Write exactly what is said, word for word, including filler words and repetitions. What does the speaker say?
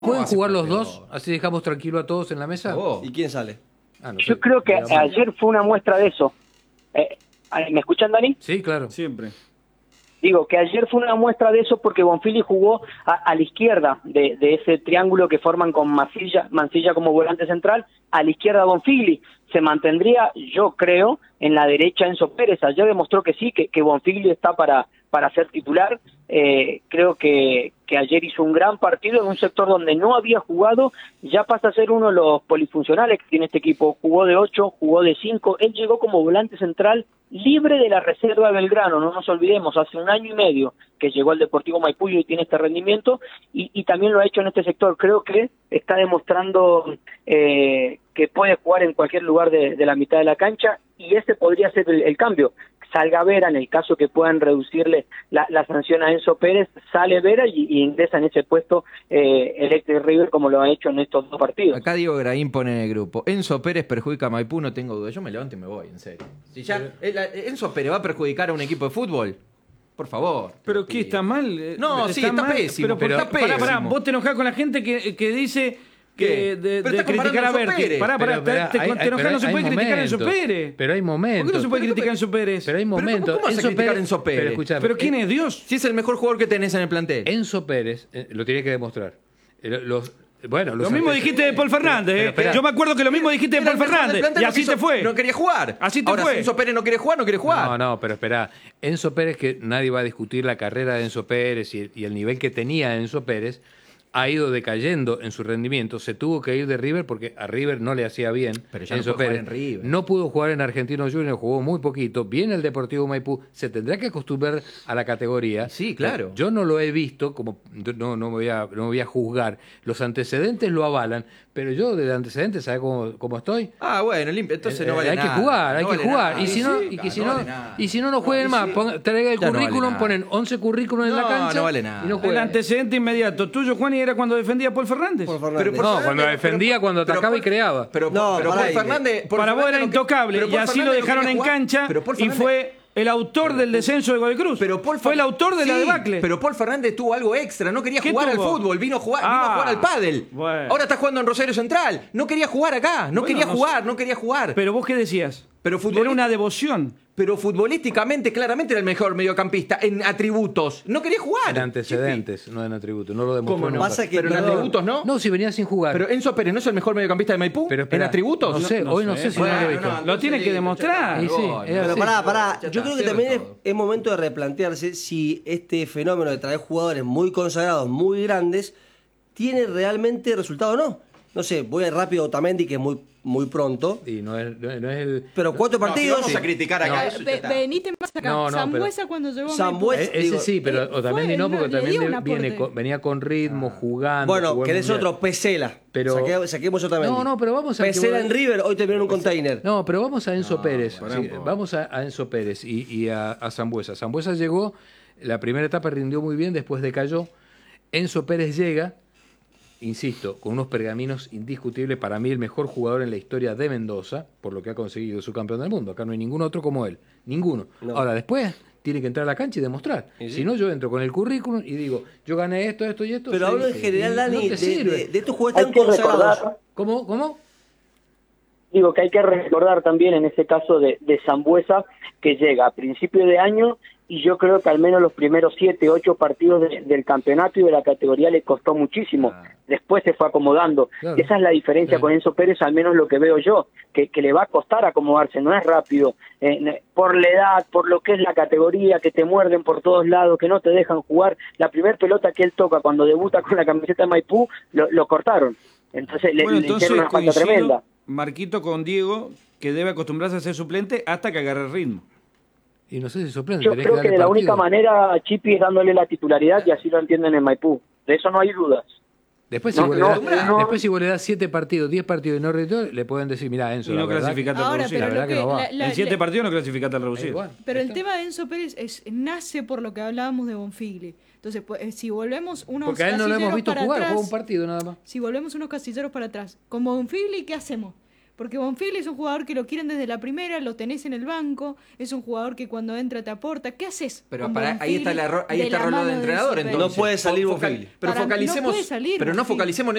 ¿Pueden jugar los dos? Así dejamos tranquilo a todos en la mesa. Oh. ¿Y quién sale? Ah, no sé. Yo creo que ayer fue una muestra de eso. Eh, ¿Me escuchan, Dani? Sí, claro. Siempre. Digo que ayer fue una muestra de eso porque Bonfili jugó a, a la izquierda de, de ese triángulo que forman con Mancilla, Mancilla como volante central, a la izquierda Bonfili. Se mantendría, yo creo, en la derecha Enzo Pérez. Ayer demostró que sí, que, que Bonfili está para, para ser titular. Eh, creo que, que ayer hizo un gran partido en un sector donde no había jugado, ya pasa a ser uno de los polifuncionales que tiene este equipo. Jugó de ocho, jugó de cinco, él llegó como volante central libre de la reserva de Belgrano, no nos olvidemos, hace un año y medio que llegó al Deportivo Maipú y tiene este rendimiento, y, y también lo ha hecho en este sector. Creo que está demostrando eh, que puede jugar en cualquier lugar de, de la mitad de la cancha, y ese podría ser el, el cambio. Salga Vera, en el caso que puedan reducirle la, la sanción a Enzo Pérez, sale Vera y, y ingresa en ese puesto eh, Electric River, como lo ha hecho en estos dos partidos. Acá Diego Graín pone en el grupo: Enzo Pérez perjudica a Maipú, no tengo duda. Yo me levanto y me voy, en serio. Si ya el, Enzo Pérez va a perjudicar a un equipo de fútbol, por favor. ¿Pero qué, está mal? No, ¿Está sí, está mal? pésimo. Pero, pero está está pésimo. Pará, pará, vos te enojás con la gente que, que dice... Que de, de criticar a Berti. Pará, pará, pero, te, hay, te enojas, no se puede criticar a Enzo Pérez. Pero hay momentos. ¿Por qué no se puede criticar a Enzo Pérez? Pero hay momentos. ¿Cómo, cómo vas a criticar a Enzo Pérez? Pero, escuchame, ¿Pero quién es Dios? Si es el mejor jugador que tenés en el plantel. Enzo Pérez, eh, lo tiene que demostrar. Eh, los, bueno, los lo mismo antes... dijiste de Paul Fernández, pero, eh. pero, Yo me acuerdo que lo mismo dijiste de Paul Fernández. Y así quiso, te fue. No quería jugar. Así te Ahora, fue. Si Enzo Pérez no quiere jugar, no quiere jugar. No, no, pero espera. Enzo Pérez, que nadie va a discutir la carrera de Enzo Pérez y, y el nivel que tenía Enzo Pérez, ha ido decayendo en su rendimiento. Se tuvo que ir de River porque a River no le hacía bien. Pero ya Enzo no pudo Pérez. jugar en River. No pudo jugar en Argentinos Juniors, jugó muy poquito. Viene el Deportivo Maipú, se tendrá que acostumbrar a la categoría. Sí, claro. Yo no lo he visto, como no, no, me voy a, no me voy a juzgar. Los antecedentes lo avalan, pero yo de antecedentes, ¿sabes cómo, cómo estoy? Ah, bueno, limpia. Entonces no vale hay nada. Que jugar, hay no que vale jugar, nada. Y si sí, no, sí, y que no, si no, no, vale nada. y si no, no jueguen no, más. sí. Ponga, traiga el Ya currículum, no vale ponen once currículum en no, la cancha. No vale nada. Y no el juegan. antecedente inmediato tuyo, Juan, y era cuando defendía a Paul Fernández. Paul Fernández. Pero por No, Fernández, cuando defendía, pero, cuando atacaba pero, y creaba. Pero, no, pero para Paul Fernández... Paul Para vos era Fernández intocable, no, y así lo dejaron en jugar, cancha, y Fernández, fue el autor del descenso de Godoy Cruz. Pero Paul fue el autor de sí, la debacle. Pero Paul Fernández tuvo algo extra, no quería jugar tuvo? al fútbol, vino a jugar, Ah, vino a jugar al pádel. Bueno. Ahora está jugando en Rosario Central. No quería jugar acá, no Bueno, quería no jugar, sé. no quería jugar. Pero vos qué decías. Pero Era una devoción. Pero futbolísticamente, claramente era el mejor mediocampista en atributos. No quería jugar. En antecedentes, no en atributos. No lo demostró. ¿Cómo no? nunca. Pasa que Pero en perdón. atributos, ¿no? No, si venía sin jugar. Pero Enzo Pérez no es el mejor mediocampista de Maipú. Pero espera, en atributos. No sé, No hoy no sé. sé si Bueno, no lo he visto. no, Lo tiene que demostrar. Y sí, es Pero así. pará, pará. Ya Yo está, creo que cierra también es, todo. es momento de replantearse si este fenómeno de traer jugadores muy consagrados, muy grandes, tiene realmente resultado o no. No sé, voy a rápido a Otamendi, que es muy, muy pronto. Y no es, no es, no es el... Pero cuatro No, si partidos. vamos a criticar acá. Eh, eso ya ve- está. venite más acá. No, no, Sambuesa pero- cuando llegó a Sambuesa- Maipú. Ese digo, sí, pero eh, Otamendi fue, no, porque le- le también dio un viene aporte. con- venía con ritmo, jugando. Bueno, jugó el querés Mundial. otro, Pesela. Pero- Saque- saquemos Otamendi. No, no, pero vamos a... Pesela en River, hoy terminó en un container. No, pero vamos a Enzo Pérez. pará Sí, un poco. vamos a, a Enzo Pérez y, y a, a Sambuesa. Sambuesa llegó, la primera etapa rindió muy bien, después decayó. Enzo Pérez llega, insisto, con unos pergaminos indiscutibles, para mí el mejor jugador en la historia de Mendoza, por lo que ha conseguido su campeón del mundo. Acá no hay ningún otro como él, ninguno. No. Ahora, después tiene que entrar a la cancha y demostrar. ¿Y sí? Si no, yo entro con el currículum y digo, yo gané esto, esto y esto. Pero sí, hablo en sí, general, y Dani, no te de, sirve. de, de estos jugadores Hay tan que consagrados. recordar, ¿Cómo? ¿Cómo? digo que hay que recordar también en ese caso de, de Sambuesa, que llega a principio de año, y yo creo que al menos los primeros siete, ocho partidos de- del campeonato y de la categoría le costó muchísimo. Ah. Después se fue acomodando. Claro. Esa es la diferencia Sí. con Enzo Pérez, al menos lo que veo yo, que, que le va a costar acomodarse, no es rápido. Eh, por la edad, por lo que es la categoría, que te muerden por todos lados, que no te dejan jugar. La primera pelota que él toca cuando debuta con la camiseta de Maipú, lo, lo cortaron. Entonces le, Bueno, le entonces hicieron una falta coincido, tremenda. Marquito, con Diego, que debe acostumbrarse a ser suplente hasta que agarre el ritmo. Y no sé si sorprende. Yo tenés creo que que darle de la partido. única manera Chipi es dándole la titularidad, y así lo entienden en Maipú. De eso no hay dudas. Después, si No, vos le no, das- no. después si vos le das siete partidos, diez partidos y no retorno, le pueden decir, mira, Enzo, Y no la verdad, clasificate al Ahora, reducido. pero, la lo verdad que, que no va. la- la- En siete la- partidos no clasificate al Eh, reducido. igual, pero ahí el está. tema de Enzo Pérez es, nace por lo que hablábamos de Bonfigli. Entonces, pues, eh, si volvemos unos Porque a él no lo hemos casilleros visto para jugar, atrás, jugó un partido nada más. si volvemos unos casilleros para atrás, con Bonfigli, ¿qué hacemos? Porque Bonfigli es un jugador que lo quieren desde la primera, lo tenés en el banco, es un jugador que cuando entra te aporta. ¿Qué haces? Pero para, ahí está el error, ahí está el error del entrenador, entonces. No puede salir Focal- Bonfigli. Pero Para- focalicemos, no puede salir pero no Bonfigli. focalicemos en